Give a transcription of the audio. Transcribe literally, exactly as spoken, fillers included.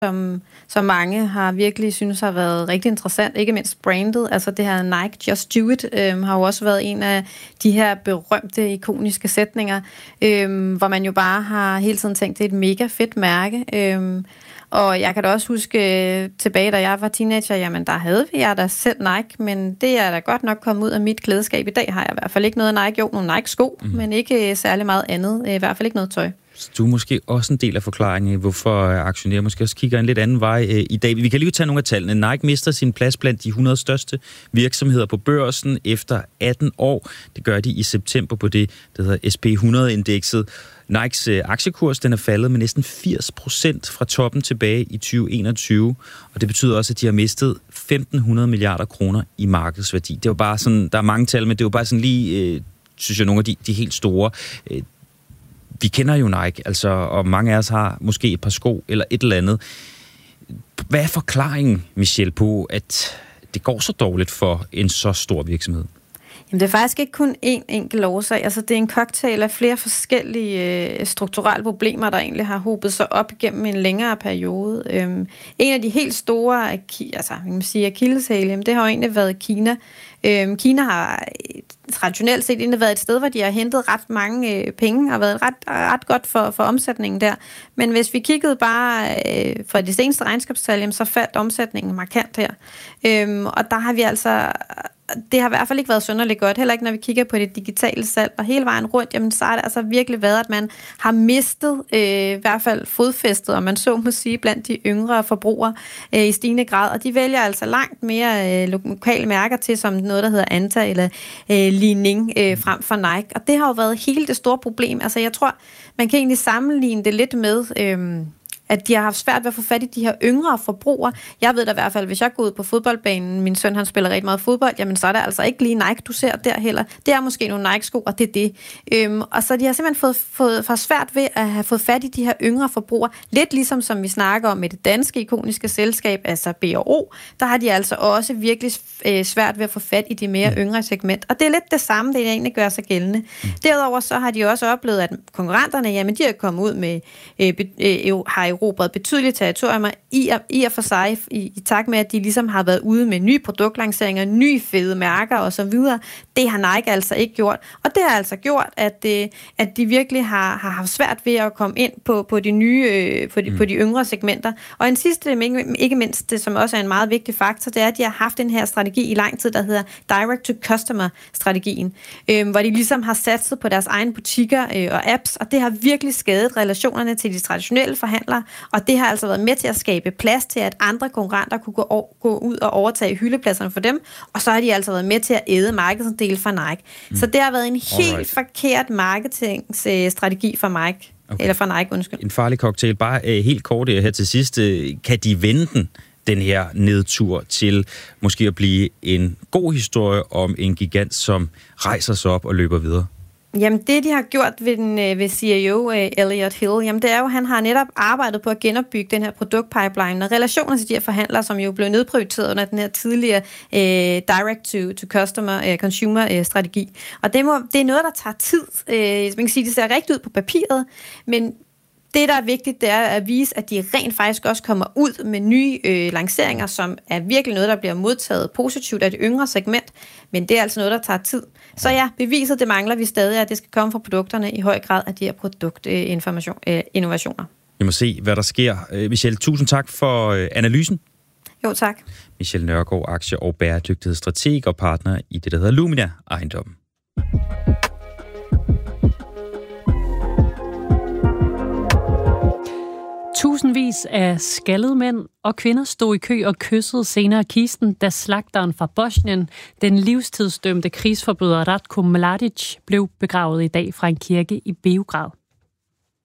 som, som mange har virkelig synes har været rigtig interessant, ikke mindst brandet. Altså det her Nike Just Do It øhm, har jo også været en af de her berømte, ikoniske sætninger, øhm, hvor man jo bare har hele tiden tænkt, det er et mega fedt mærke. Øhm, og jeg kan da også huske tilbage, da jeg var teenager, jamen der havde vi jeg da selv Nike, men det er da godt nok kommet ud af mit klædeskab. I dag har jeg i hvert fald ikke noget Nike, jo nogle Nike-sko, mm. men ikke særlig meget andet, i hvert fald ikke noget tøj. Du er måske også en del af forklaringen, hvorfor aktionærer måske også kigger en lidt anden vej øh, i dag. Vi kan lige tage nogle af tallene. Nike mister sin plads blandt de hundrede største virksomheder på børsen efter atten år. Det gør de i september på det, der hedder S P hundrede-indekset. Nikes øh, aktiekurs den er faldet med næsten firs procent fra toppen tilbage i tyve enogtyve, og det betyder også, at de har mistet femten hundrede milliarder kroner i markedsværdi. Det var bare sådan, der er mange tal, men det var bare sådan lige, øh, synes jeg, nogle af de, de helt store. Øh, Vi kender jo Nike, altså, og mange af os har måske et par sko eller et eller andet. Hvad er forklaringen, Michelle, på, at det går så dårligt for en så stor virksomhed? Jamen, det er faktisk ikke kun én enkelt årsag. Altså, det er en cocktail af flere forskellige øh, strukturelle problemer, der egentlig har hobet sig op igennem en længere periode. Øhm, en af de helt store, altså, man kan sige, akilleshæle, det har jo egentlig været Kina. Øhm, Kina har traditionelt set egentlig været et sted, hvor de har hentet ret mange øh, penge, og været ret, ret godt for, for omsætningen der. Men hvis vi kiggede bare øh, fra det seneste regnskabstal, så faldt omsætningen markant her. Øhm, og der har vi altså... Det har i hvert fald ikke været synderligt godt, heller ikke når vi kigger på det digitale salg, og hele vejen rundt, jamen så har det altså virkelig været, at man har mistet øh, i hvert fald fodfæstet, og man så må sige, blandt de yngre forbrugere øh, i stigende grad, og de vælger altså langt mere øh, lokale mærker til, som noget, der hedder Anta eller øh, Li Ning øh, frem for Nike, og det har jo været hele det store problem. Altså jeg tror, man kan egentlig sammenligne det lidt med... Øh, at de har haft svært ved at få fat i de her yngre forbrugere. Jeg ved da i hvert fald, hvis jeg går ud på fodboldbanen, min søn han spiller rigtig meget fodbold, jamen så er det altså ikke lige Nike, du ser der heller. Det er måske nogle Nike-sko, og det er det. Øhm, og så de har simpelthen fået, fået for svært ved at have fået fat i de her yngre forbrugere. Lidt ligesom som vi snakker om med det danske ikoniske selskab, altså B og O, der har de altså også virkelig øh, svært ved at få fat i de mere yngre segment. Og det er lidt det samme, det egentlig gør sig gældende. Derudover så har de også oplevet, at konkurrenterne, jamen de er kommet ud med, øh, øh, har erobret betydelige territorier i og, i og for sig, i, i takt med, at de ligesom har været ude med nye produktlanceringer, nye fede mærker og så videre. Det har Nike altså ikke gjort. Og det har altså gjort, at, at de virkelig har, har haft svært ved at komme ind på, på de nye, på de, mm. på de yngre segmenter. Og en sidste, ikke mindst, det, som også er en meget vigtig faktor, det er, at de har haft den her strategi i lang tid, der hedder Direct-to-Customer-strategien, øh, hvor de ligesom har satset på deres egne butikker øh, og apps, og det har virkelig skadet relationerne til de traditionelle forhandlere, og det har altså været med til at skabe plads til, at andre konkurrenter kunne gå, gå ud og overtage hyldepladserne for dem, og så har de altså været med til at æde markedsandel for Nike. Mm. Så det har været en helt Alright. forkert marketingsstrategi for Nike. Okay. Eller for Nike, undskyld. En farlig cocktail. Bare uh, helt kort her til sidst. Kan de vende den, den her nedtur til måske at blive en god historie om en gigant, som rejser sig op og løber videre? Jamen det, de har gjort ved, den, ved C E O Elliot Hill, jamen det er jo, at han har netop arbejdet på at genopbygge den her produktpipeline og relationer til de her forhandlere, som jo blev nedprioriteret under den her tidligere uh, direct-to-customer-consumer-strategi. Og det, må, det er noget, der tager tid. Uh, man kan sige, det ser rigtigt ud på papiret, men det, der er vigtigt, det er at vise, at de rent faktisk også kommer ud med nye øh, lanceringer, som er virkelig noget, der bliver modtaget positivt af det yngre segment, men det er altså noget, der tager tid. Så ja, beviset, det mangler vi stadig, at det skal komme fra produkterne i høj grad af de her produktinnovationer. Vi må se, hvad der sker. Michelle, tusind tak for øh, analysen. Jo, tak. Michelle Nørgaard, aktie- og bæredygtighedsstrateg og partner i det, der hedder Lumina Ejendommen. Tusindvis af skaldede mænd og kvinder stod i kø og kyssede senere kisten, da slagteren fra Bosnien, den livstidsdømte krigsforbryder Ratko Mladic, blev begravet i dag fra en kirke i Beograd.